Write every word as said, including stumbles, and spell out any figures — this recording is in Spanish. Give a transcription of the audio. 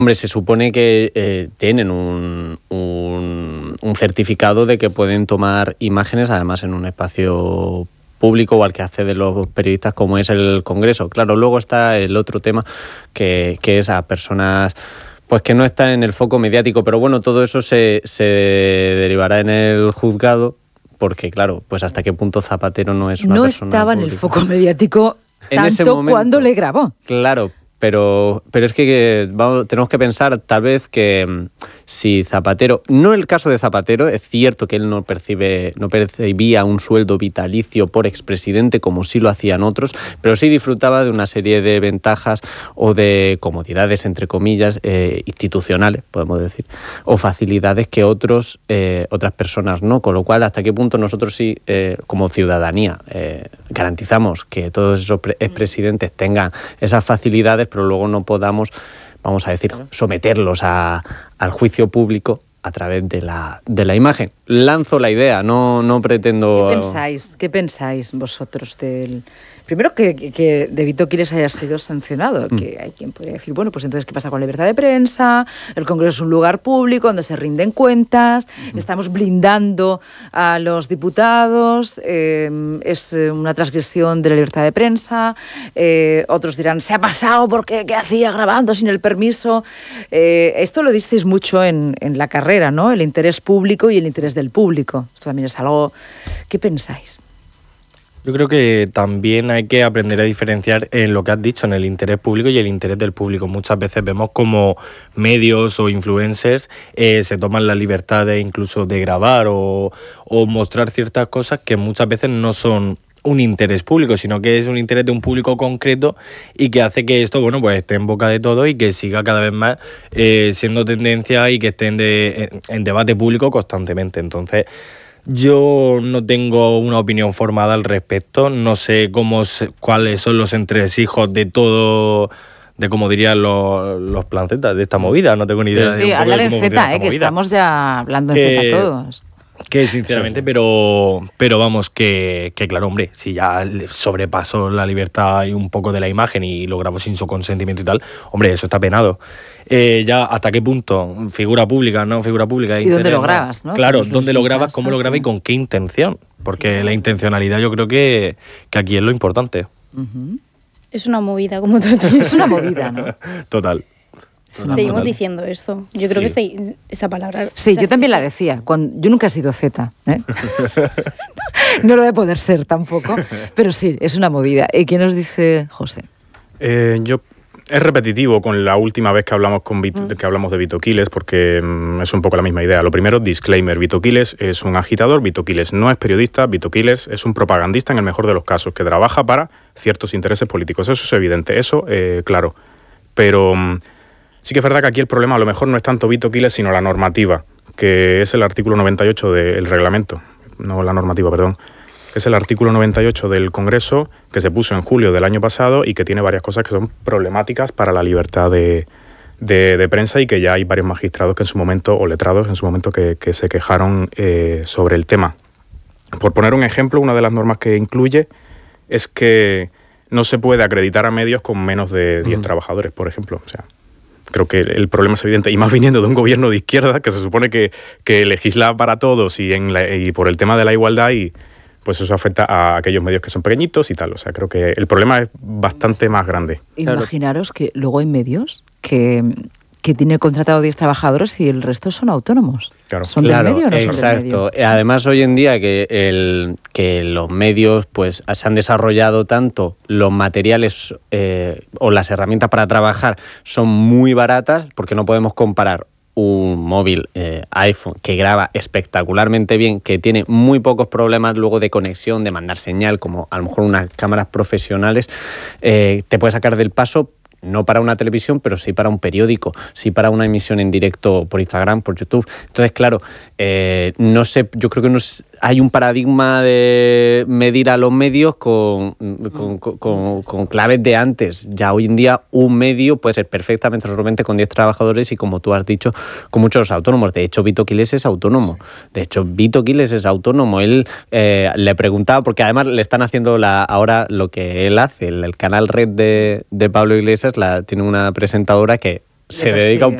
Hombre, se supone que eh, tienen un, un, un certificado de que pueden tomar imágenes, además en un espacio público o al que acceden los periodistas, como es el Congreso. Claro, luego está el otro tema, que, que es a personas pues que no están en el foco mediático, pero bueno, todo eso se, se derivará en el juzgado, porque claro, pues hasta qué punto Zapatero no es una no persona No estaba pública. En el foco mediático en tanto momento, cuando le grabó. Claro, pero, pero es que, que vamos, tenemos que pensar tal vez que si Zapatero, no el caso de Zapatero, es cierto que él no percibe, no percibía un sueldo vitalicio por expresidente como sí lo hacían otros, pero sí disfrutaba de una serie de ventajas o de comodidades, entre comillas, eh, institucionales, podemos decir, o facilidades que otros, eh, otras personas no, con lo cual hasta qué punto nosotros sí, eh, como ciudadanía, eh, garantizamos que todos esos expresidentes tengan esas facilidades, pero luego no podamos, vamos a decir, someterlos a, al juicio público a través de la, de la imagen. Lanzo la idea, no, no pretendo... ¿Qué pensáis? ¿Qué pensáis vosotros del...? Primero, que, que, que De Vito Quiles haya sido sancionado, mm. que hay quien podría decir, bueno, pues entonces, ¿qué pasa con la libertad de prensa? El Congreso es un lugar público donde se rinden cuentas, mm. estamos blindando a los diputados, eh, es una transgresión de la libertad de prensa, eh, otros dirán, se ha pasado porque ¿qué hacía grabando sin el permiso? Eh, esto lo disteis mucho en, en la carrera, ¿no? El interés público y el interés del público. Esto también es algo... ¿Qué pensáis? Yo creo que también hay que aprender a diferenciar en lo que has dicho, en el interés público y el interés del público. Muchas veces vemos como medios o influencers eh, se toman la libertad de incluso de grabar o, o mostrar ciertas cosas que muchas veces no son un interés público, sino que es un interés de un público concreto y que hace que esto, bueno, pues esté en boca de todo y que siga cada vez más eh, siendo tendencia y que esté en, de, en, en debate público constantemente. Entonces, yo no tengo una opinión formada al respecto, no sé cómo cuáles son los entresijos de todo, de cómo dirían los, los plancetas de esta movida, no tengo ni idea. Sí, de hablar en Z, eh, que estamos ya hablando en Z todos. Que sinceramente, sí. pero pero vamos, que, que claro, hombre, si ya sobrepasó la libertad y un poco de la imagen y lo grabó sin su consentimiento y tal, hombre, eso está penado. Eh, ya hasta qué punto, figura pública, no figura pública. ¿Y interés, dónde lo grabas? ¿No? Claro, dónde lo grabas, cómo lo grabas y con qué intención. Porque claro, la intencionalidad yo creo que, que aquí es lo importante. Uh-huh. Es una movida, como tú dices. Es una movida, ¿no? Total. Seguimos total. diciendo eso. Yo creo sí. que esta, esa palabra... Sí, yo también la decía. Cuando, yo nunca he sido Z, ¿eh? No lo voy a poder ser tampoco. Pero sí, es una movida. ¿Y qué nos dice José? Eh, yo... Es repetitivo con la última vez que hablamos, con Vito, que hablamos de Vito Quiles, porque mm, es un poco la misma idea. Lo primero, disclaimer, Vito Quiles es un agitador, Vito Quiles no es periodista, Vito Quiles es un propagandista en el mejor de los casos, que trabaja para ciertos intereses políticos. Eso es evidente, eso, eh, claro. Pero mm, sí que es verdad que aquí el problema a lo mejor no es tanto Vito Quiles, sino la normativa, que es el artículo noventa y ocho del reglamento, no la normativa, perdón. Es el artículo noventa y ocho del Congreso, que se puso en julio del año pasado y que tiene varias cosas que son problemáticas para la libertad de, de, de prensa y que ya hay varios magistrados que en su momento, o letrados en su momento, que, que se quejaron eh, sobre el tema. Por poner un ejemplo, una de las normas que incluye es que no se puede acreditar a medios con menos de diez mm. trabajadores, por ejemplo. O sea, creo que el problema es evidente, y más viniendo de un gobierno de izquierda que se supone que, que legisla para todos y, en la, y por el tema de la igualdad y... pues eso afecta a aquellos medios que son pequeñitos y tal. O sea, creo que el problema es bastante más grande. Imaginaros que luego hay medios que, que tienen contratado diez trabajadores y el resto son autónomos. Claro. ¿Son claro, del medio o no exacto. son del medio? Además, hoy en día que, el, que los medios pues se han desarrollado tanto, los materiales eh, o las herramientas para trabajar son muy baratas, porque no podemos comparar un móvil eh, iPhone que graba espectacularmente bien, que tiene muy pocos problemas luego de conexión, de mandar señal, como a lo mejor unas cámaras profesionales, eh, te puede sacar del paso, no para una televisión, pero sí para un periódico, sí para una emisión en directo por Instagram, por YouTube. Entonces, claro, eh, no sé, yo creo que no es, hay un paradigma de medir a los medios con, con, con, con claves de antes. Ya hoy en día un medio puede ser perfectamente solvente con diez trabajadores y, como tú has dicho, con muchos autónomos. De hecho, Vito Quiles es autónomo. De hecho, Vito Quiles es autónomo. Él eh, le preguntaba, porque además le están haciendo la, ahora lo que él hace, el, el canal Red de, de Pablo Iglesias, la, tiene una presentadora que se dedica un